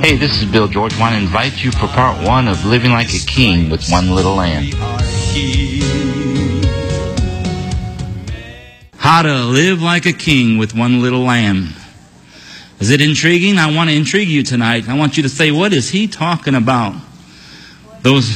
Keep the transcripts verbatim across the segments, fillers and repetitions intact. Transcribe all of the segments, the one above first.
Hey, this is Bill George. I want to invite you for part one of Living Like a King with One Little Lamb. How to live like a king with one little lamb. Is it intriguing? I want to intrigue you tonight. I want you to say, what is he talking about? Those...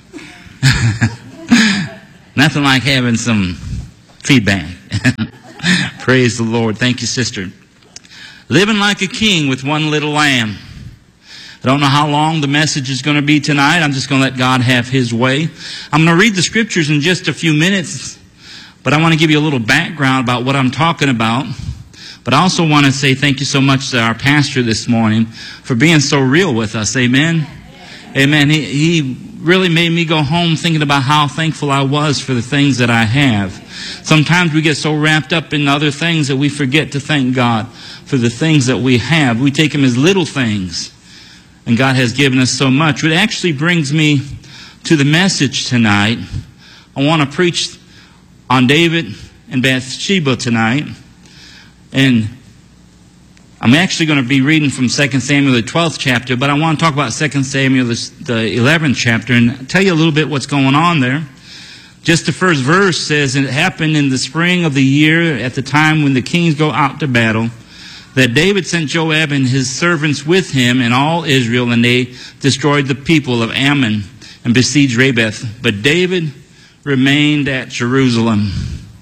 Nothing like having some feedback. Praise the Lord. Thank you, sister. Living like a king with one little lamb. I don't know how long the message is going to be tonight. I'm just going to let God have His way. I'm going to read the scriptures in just a few minutes, but I want to give you a little background about what I'm talking about. But I also want to say thank you so much to our pastor this morning for being so real with us. Amen? Amen. He, he really made me go home thinking about how thankful I was for the things that I have. Sometimes we get so wrapped up in other things that we forget to thank God for the things that we have. We take them as little things. And God has given us so much. It actually brings me to the message tonight. I want to preach on David and Bathsheba tonight. And I'm actually going to be reading from Second Samuel, the twelfth chapter, but I want to talk about Second Samuel, the eleventh chapter, and tell you a little bit what's going on there. Just the first verse says, "And it happened in the spring of the year, at the time when the kings go out to battle, that David sent Joab and his servants with him and all Israel, and they destroyed the people of Ammon and besieged Rabbath. But David remained at Jerusalem."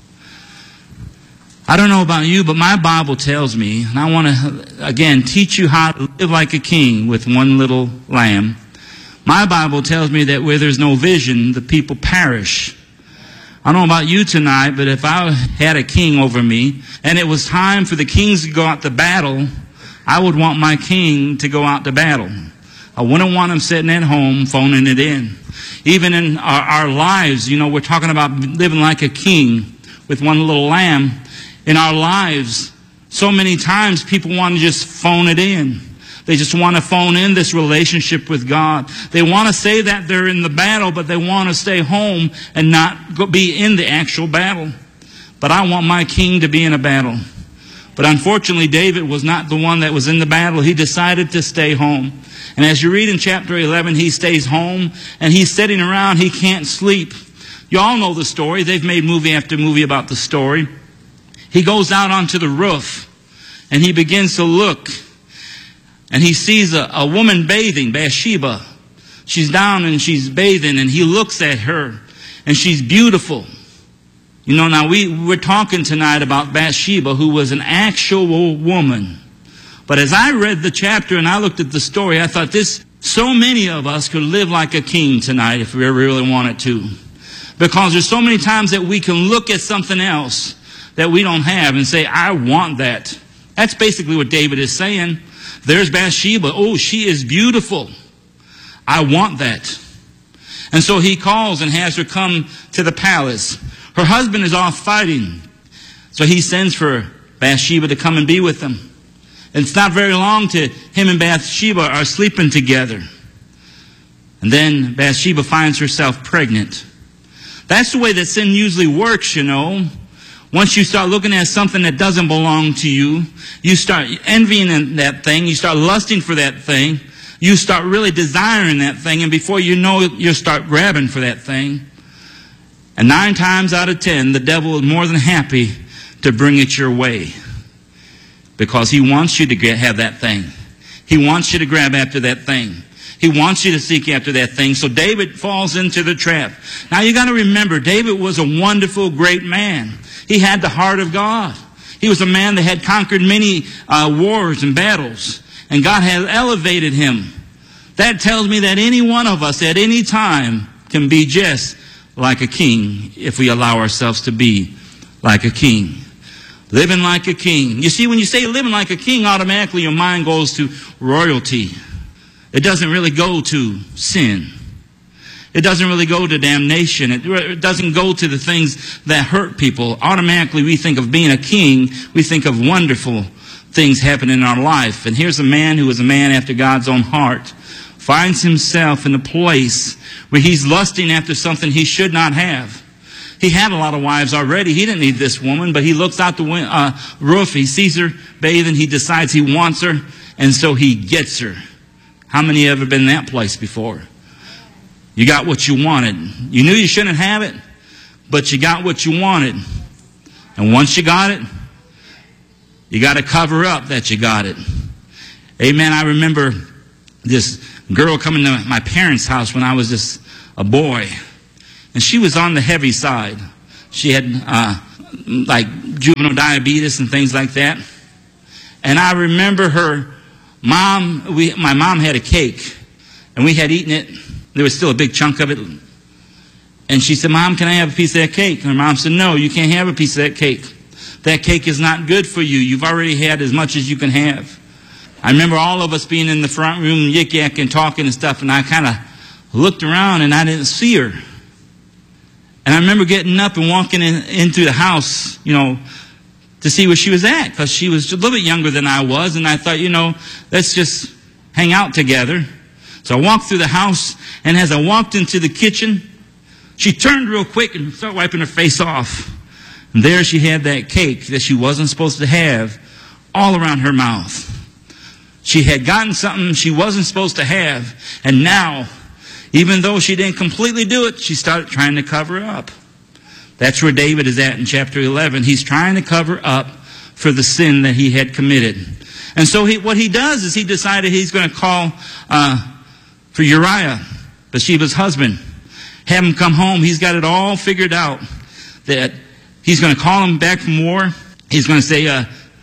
I don't know about you, but my Bible tells me, and I want to, again, teach you how to live like a king with one little lamb. My Bible tells me that where there's no vision, the people perish. I don't know about you tonight, but if I had a king over me and it was time for the kings to go out to battle, I would want my king to go out to battle. I wouldn't want him sitting at home phoning it in. Even in our, our lives, you know, we're talking about living like a king with one little lamb. In our lives, so many times people want to just phone it in. They just want to phone in this relationship with God. They want to say that they're in the battle, but they want to stay home and not go be in the actual battle. But I want my king to be in a battle. But unfortunately, David was not the one that was in the battle. He decided to stay home. And as you read in chapter eleven, he stays home and he's sitting around. He can't sleep. You all know the story. They've made movie after movie about the story. He goes out onto the roof and he begins to look. And he sees a, a woman bathing, Bathsheba. She's down and she's bathing, and he looks at her, and she's beautiful. You know, now we, we're talking tonight about Bathsheba, who was an actual woman. But as I read the chapter and I looked at the story, I thought this, so many of us could live like a king tonight if we really wanted to. Because there's so many times that we can look at something else that we don't have and say, I want that. That's basically what David is saying. There's Bathsheba. Oh, she is beautiful. I want that. And so he calls and has her come to the palace. Her husband is off fighting. So he sends for Bathsheba to come and be with him. And it's not very long to him and Bathsheba are sleeping together. And then Bathsheba finds herself pregnant. That's the way that sin usually works, you know. Once you start looking at something that doesn't belong to you, you start envying that thing, you start lusting for that thing, you start really desiring that thing, and before you know it, you'll start grabbing for that thing. And nine times out of ten, the devil is more than happy to bring it your way. Because he wants you to get, have that thing. He wants you to grab after that thing. He wants you to seek after that thing. So David falls into the trap. Now you got to remember, David was a wonderful, great man. He had the heart of God. He was a man that had conquered many uh, wars and battles. And God had elevated him. That tells me that any one of us at any time can be just like a king if we allow ourselves to be like a king. Living like a king. You see, when you say living like a king, automatically your mind goes to royalty. It doesn't really go to sin. It doesn't really go to damnation. It doesn't go to the things that hurt people. Automatically, we think of being a king. We think of wonderful things happening in our life. And here's a man who was a man after God's own heart. Finds himself in a place where he's lusting after something he should not have. He had a lot of wives already. He didn't need this woman, but he looks out the uh, roof. He sees her bathing. He decides he wants her, and so he gets her. How many have ever been in that place before? You got what you wanted. You knew you shouldn't have it, but you got what you wanted. And once you got it, you got to cover up that you got it. Amen. I remember this girl coming to my parents' house when I was just a boy. And she was on the heavy side. She had uh, like juvenile diabetes and things like that. And I remember her mom, we, my mom had a cake. And we had eaten it. There was still a big chunk of it. And she said, Mom, can I have a piece of that cake? And her mom said, no, you can't have a piece of that cake. That cake is not good for you. You've already had as much as you can have. I remember all of us being in the front room, yik-yak and talking and stuff, and I kind of looked around and I didn't see her. And I remember getting up and walking in, into the house, you know, to see where she was at, because she was a little bit younger than I was, and I thought, you know, let's just hang out together. So I walked through the house, and as I walked into the kitchen, she turned real quick and started wiping her face off. And there she had that cake that she wasn't supposed to have all around her mouth. She had gotten something she wasn't supposed to have, and now, even though she didn't completely do it, she started trying to cover up. That's where David is at in chapter eleven. He's trying to cover up for the sin that he had committed. And so he, what he does is he decided he's going to call uh, for Uriah, Bathsheba's husband. Have him come home. He's got it all figured out. That he's going to call him back from war. He's going to say, uh,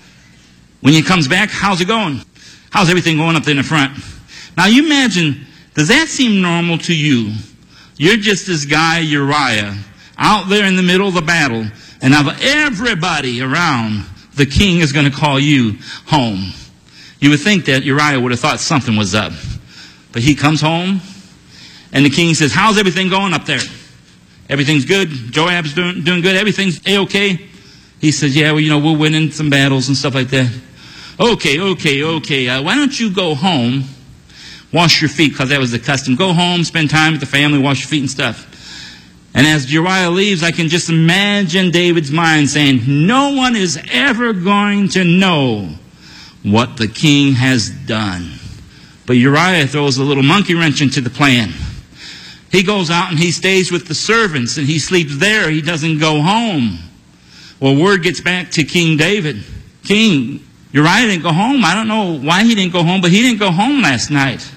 when he comes back, how's it going? How's everything going up there in the front? Now you imagine, does that seem normal to you? You're just this guy, Uriah, out there in the middle of the battle, and of everybody around, the king is going to call you home. You would think that Uriah would have thought something was up. But he comes home, and the king says, how's everything going up there? Everything's good? Joab's doing, doing good? Everything's A-okay? He says, yeah, well, you know, we're winning some battles and stuff like that. Okay, okay, okay. Uh, why don't you go home, wash your feet, because that was the custom. Go home, spend time with the family, wash your feet and stuff. And as Uriah leaves, I can just imagine David's mind saying, no one is ever going to know what the king has done. But Uriah throws a little monkey wrench into the plan. He goes out and he stays with the servants and he sleeps there. He doesn't go home. Well, word gets back to King David. King, Uriah didn't go home. I don't know why he didn't go home, but he didn't go home last night.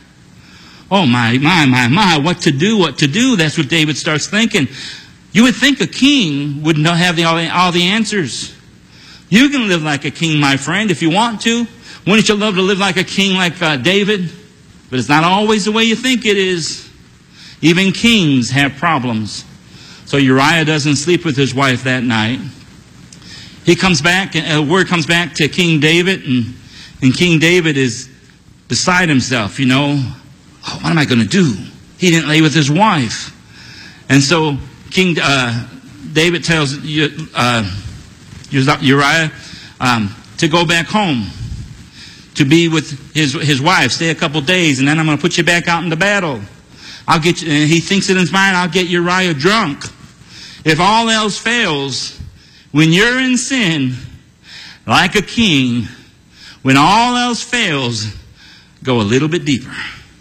Oh my, my, my, my, what to do, what to do? That's what David starts thinking. You would think a king would not have the, all, the, all the answers. You can live like a king, my friend, if you want to. Wouldn't you love to live like a king like uh, David? But it's not always the way you think it is. Even kings have problems. So Uriah doesn't sleep with his wife that night. He comes back, and uh, word comes back to King David, and, and King David is beside himself, you know. Oh, what am I going to do? He didn't lay with his wife. And so King uh, David tells uh, Uriah um, to go back home, to be with his, his wife, stay a couple days, and then I'm going to put you back out into battle. I'll get you, and he thinks in his mind, I'll get Uriah drunk. If all else fails, when you're in sin, like a king, when all else fails, go a little bit deeper.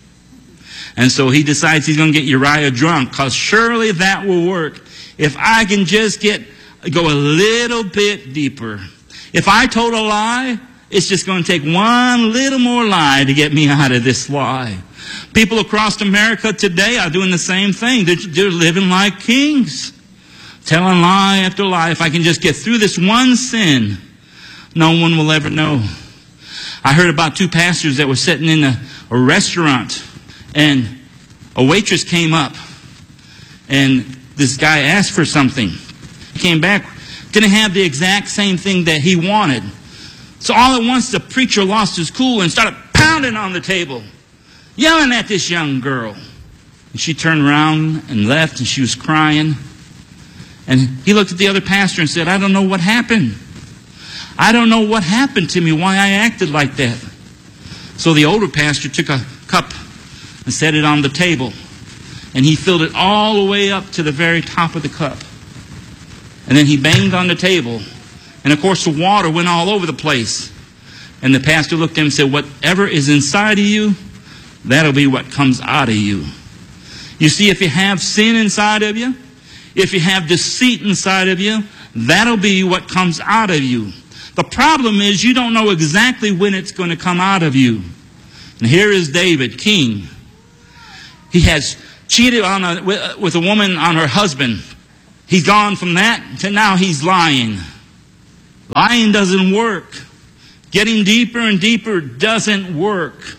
And so he decides he's going to get Uriah drunk, because surely that will work. If I can just get go a little bit deeper. If I told a lie, it's just going to take one little more lie to get me out of this lie. People across America today are doing the same thing. They're, they're living like kings, telling lie after lie. If I can just get through this one sin, no one will ever know. I heard about two pastors that were sitting in a, a restaurant, and a waitress came up, and this guy asked for something. He came back, didn't have the exact same thing that he wanted. So all at once the preacher lost his cool and started pounding on the table, yelling at this young girl. And she turned around and left, and she was crying. And he looked at the other pastor and said, I don't know what happened. I don't know what happened to me, why I acted like that. So the older pastor took a cup and set it on the table. And he filled it all the way up to the very top of the cup. And then he banged on the table. And of course the water went all over the place. And the pastor looked at him and said, whatever is inside of you, that'll be what comes out of you. You see, if you have sin inside of you, if you have deceit inside of you, that'll be what comes out of you. The problem is you don't know exactly when it's going to come out of you. And here is David, king. He has cheated on a, with a woman on her husband. He's gone from that to now he's lying. Lying doesn't work. Getting deeper and deeper doesn't work.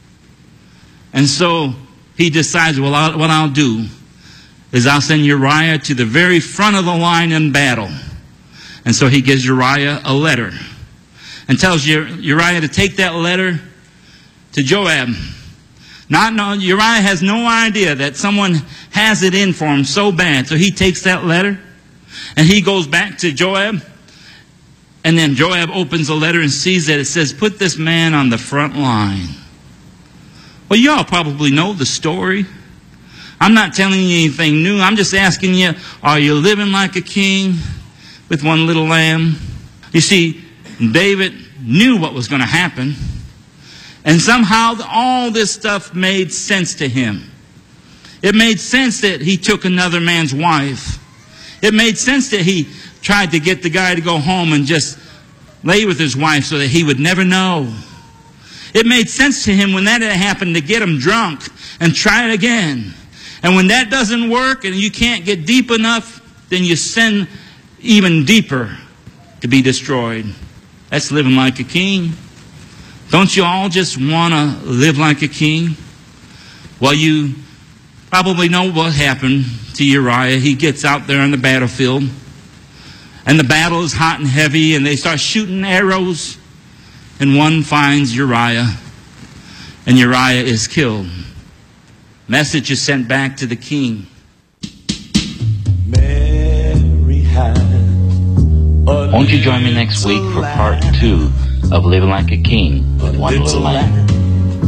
And so he decides, well, I'll, what I'll do is I'll send Uriah to the very front of the line in battle. And so he gives Uriah a letter and tells Uriah to take that letter to Joab. Not know, Uriah has no idea that someone has it in for him so bad. So he takes that letter and he goes back to Joab. And then Joab opens the letter and sees that it says, put this man on the front line. Well, you all probably know the story. I'm not telling you anything new. I'm just asking you, are you living like a king with one little lamb? You see, David knew what was going to happen. And somehow all this stuff made sense to him. It made sense that he took another man's wife. It made sense that he tried to get the guy to go home and just lay with his wife so that he would never know. It made sense to him when that had happened to get him drunk and try it again. And when that doesn't work and you can't get deep enough, then you send even deeper to be destroyed. That's living like a king. Don't you all just want to live like a king? Well, you probably know what happened to Uriah. He gets out there on the battlefield, and the battle is hot and heavy, and they start shooting arrows, and one finds Uriah, and Uriah is killed. Message is sent back to the king. Mary had Won't you join me next week for part two of Living Like a King with One Little Lamb?